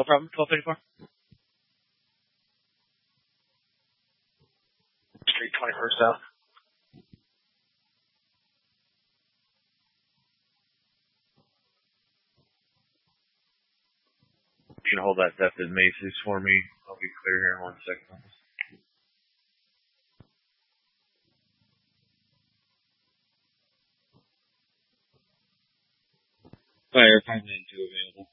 No problem. 1234. Street 21st South. You can hold that depth at Macy's for me. I'll be clear here in 1 second. Fire 592 available.